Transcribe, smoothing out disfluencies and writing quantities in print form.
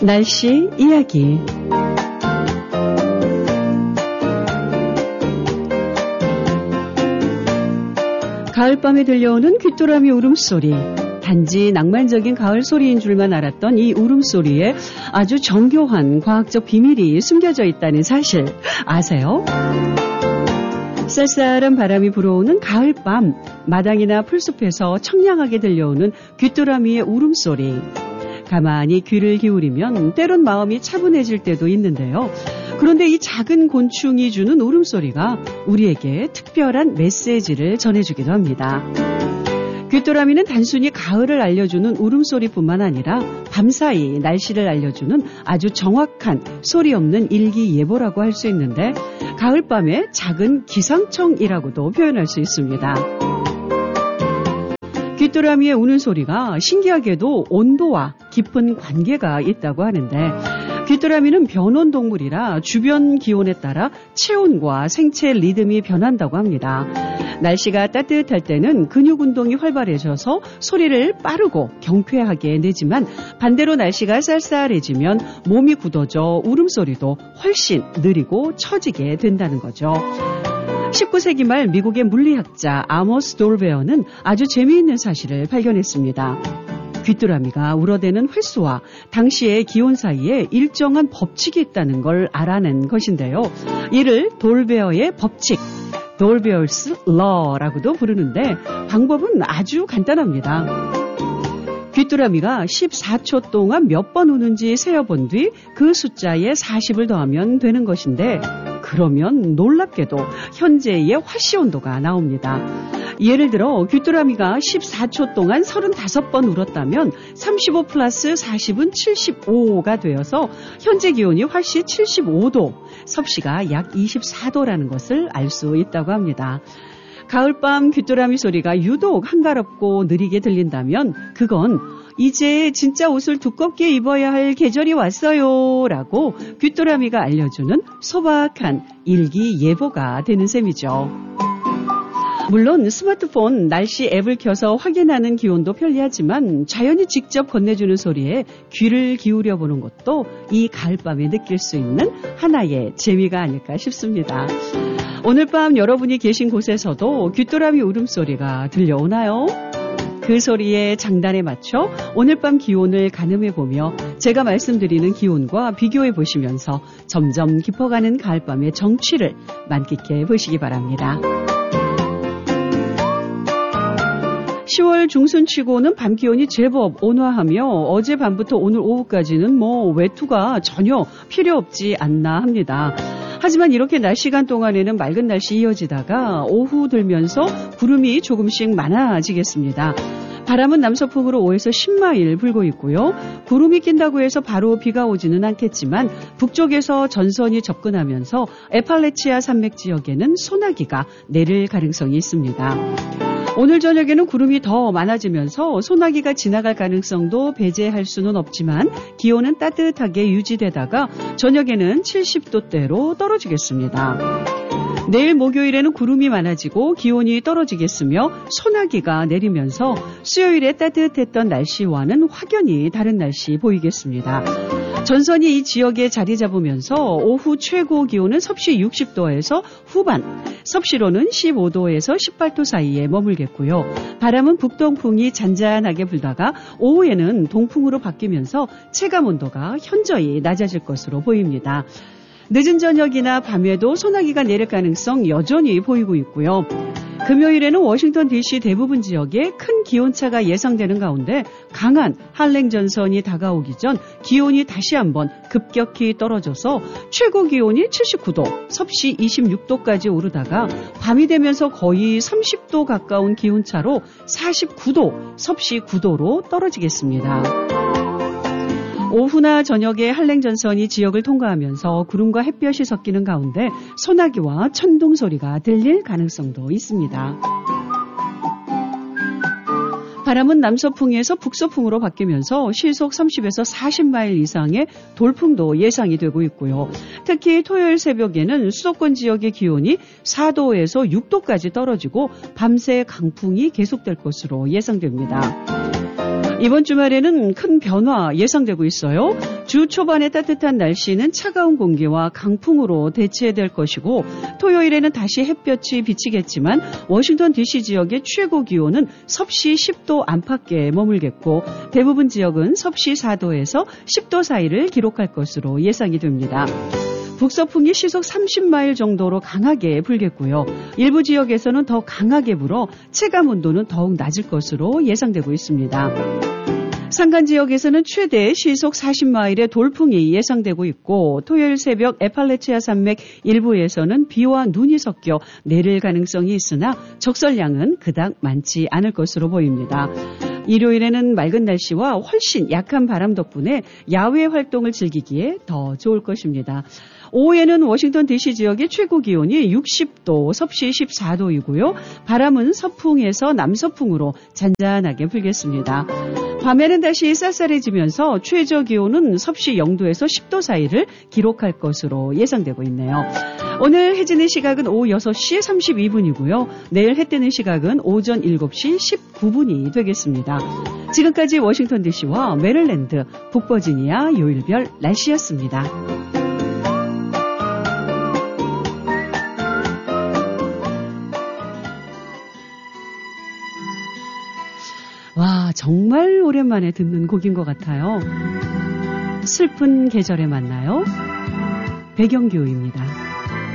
날씨 이야기. 가을밤에 들려오는 귀뚜라미 울음소리. 단지 낭만적인 가을 소리인 줄만 알았던 이 울음소리에 아주 정교한 과학적 비밀이 숨겨져 있다는 사실 아세요? 쌀쌀한 바람이 불어오는 가을밤, 마당이나 풀숲에서 청량하게 들려오는 귀뚜라미의 울음소리. 가만히 귀를 기울이면 때론 마음이 차분해질 때도 있는데요. 그런데 이 작은 곤충이 주는 울음소리가 우리에게 특별한 메시지를 전해주기도 합니다. 귀뚜라미는 단순히 가을을 알려주는 울음소리뿐만 아니라 밤사이 날씨를 알려주는 아주 정확한 소리 없는 일기예보라고 할 수 있는데 가을밤의 작은 기상청이라고도 표현할 수 있습니다. 귀뚜라미의 우는 소리가 신기하게도 온도와 깊은 관계가 있다고 하는데 귀뚜라미는 변온동물이라 주변 기온에 따라 체온과 생체 리듬이 변한다고 합니다. 날씨가 따뜻할 때는 근육 운동이 활발해져서 소리를 빠르고 경쾌하게 내지만 반대로 날씨가 쌀쌀해지면 몸이 굳어져 울음소리도 훨씬 느리고 처지게 된다는 거죠. 19세기 말 미국의 물리학자 아모스 돌베어는 아주 재미있는 사실을 발견했습니다. 귀뚜라미가 울어대는 횟수와 당시의 기온 사이에 일정한 법칙이 있다는 걸 알아낸 것인데요. 이를 돌베어의 법칙, 돌베어스 러라고도 부르는데 방법은 아주 간단합니다. 귀뚜라미가 14초 동안 몇 번 우는지 세어본 뒤 그 숫자에 40을 더하면 되는 것인데 그러면 놀랍게도 현재의 화씨 온도가 나옵니다. 예를 들어 귀뚜라미가 14초 동안 35번 울었다면 35 플러스 40은 75가 되어서 현재 기온이 화씨 75도, 섭씨가 약 24도라는 것을 알 수 있다고 합니다. 가을밤 귀뚜라미 소리가 유독 한가롭고 느리게 들린다면 그건 이제 진짜 옷을 두껍게 입어야 할 계절이 왔어요 라고 귀뚜라미가 알려주는 소박한 일기예보가 되는 셈이죠. 물론 스마트폰 날씨 앱을 켜서 확인하는 기온도 편리하지만 자연이 직접 건네주는 소리에 귀를 기울여 보는 것도 이 가을밤에 느낄 수 있는 하나의 재미가 아닐까 싶습니다. 오늘 밤 여러분이 계신 곳에서도 귀뚜라미 울음소리가 들려오나요? 그 소리의 장단에 맞춰 오늘 밤 기온을 가늠해보며 제가 말씀드리는 기온과 비교해 보시면서 점점 깊어가는 가을밤의 정취를 만끽해 보시기 바랍니다. 10월 중순치고는 밤 기온이 제법 온화하며 어제 밤부터 오늘 오후까지는 외투가 전혀 필요 없지 않나 합니다. 하지만 이렇게 낮 시간 동안에는 맑은 날씨 이어지다가 오후 들면서 구름이 조금씩 많아지겠습니다. 바람은 남서풍으로 5에서 10마일 불고 있고요. 구름이 낀다고 해서 바로 비가 오지는 않겠지만 북쪽에서 전선이 접근하면서 에팔레치아 산맥 지역에는 소나기가 내릴 가능성이 있습니다. 오늘 저녁에는 구름이 더 많아지면서 소나기가 지나갈 가능성도 배제할 수는 없지만 기온은 따뜻하게 유지되다가 저녁에는 70도대로 떨어지겠습니다. 내일 목요일에는 구름이 많아지고 기온이 떨어지겠으며 소나기가 내리면서 수요일에 따뜻했던 날씨와는 확연히 다른 날씨 보이겠습니다. 전선이 이 지역에 자리 잡으면서 오후 최고 기온은 섭씨 60도에서 후반, 섭씨로는 15도에서 18도 사이에 머물겠고요. 바람은 북동풍이 잔잔하게 불다가 오후에는 동풍으로 바뀌면서 체감 온도가 현저히 낮아질 것으로 보입니다. 늦은 저녁이나 밤에도 소나기가 내릴 가능성 여전히 보이고 있고요. 금요일에는 워싱턴 DC 대부분 지역에 큰 기온차가 예상되는 가운데 강한 한랭 전선이 다가오기 전 기온이 다시 한번 급격히 떨어져서 최고 기온이 79도, 섭씨 26도까지 오르다가 밤이 되면서 거의 30도 가까운 기온차로 49도, 섭씨 9도로 떨어지겠습니다. 오후나 저녁에 한랭전선이 지역을 통과하면서 구름과 햇볕이 섞이는 가운데 소나기와 천둥 소리가 들릴 가능성도 있습니다. 바람은 남서풍에서 북서풍으로 바뀌면서 시속 30에서 40마일 이상의 돌풍도 예상이 되고 있고요. 특히 토요일 새벽에는 수도권 지역의 기온이 4도에서 6도까지 떨어지고 밤새 강풍이 계속될 것으로 예상됩니다. 이번 주말에는 큰 변화 예상되고 있어요. 주 초반의 따뜻한 날씨는 차가운 공기와 강풍으로 대체될 것이고 토요일에는 다시 햇볕이 비치겠지만 워싱턴 DC 지역의 최고 기온은 섭씨 10도 안팎에 머물겠고 대부분 지역은 섭씨 4도에서 10도 사이를 기록할 것으로 예상이 됩니다. 북서풍이 시속 30마일 정도로 강하게 불겠고요. 일부 지역에서는 더 강하게 불어 체감 온도는 더욱 낮을 것으로 예상되고 있습니다. 산간 지역에서는 최대 시속 40마일의 돌풍이 예상되고 있고 토요일 새벽 에팔레치아 산맥 일부에서는 비와 눈이 섞여 내릴 가능성이 있으나 적설량은 그닥 많지 않을 것으로 보입니다. 일요일에는 맑은 날씨와 훨씬 약한 바람 덕분에 야외 활동을 즐기기에 더 좋을 것입니다. 오후에는 워싱턴 DC 지역의 최고 기온이 60도, 섭씨 14도이고요. 바람은 서풍에서 남서풍으로 잔잔하게 불겠습니다. 밤에는 다시 쌀쌀해지면서 최저 기온은 섭씨 0도에서 10도 사이를 기록할 것으로 예상되고 있네요. 오늘 해 지는 시각은 오후 6시 32분이고요. 내일 해 뜨는 시각은 오전 7시 19분이 되겠습니다. 지금까지 워싱턴 DC와 메릴랜드, 북버지니아 요일별 날씨였습니다. 와, 정말 오랜만에 듣는 곡인 것 같아요. 슬픈 계절에 만나요. 배경교입니다.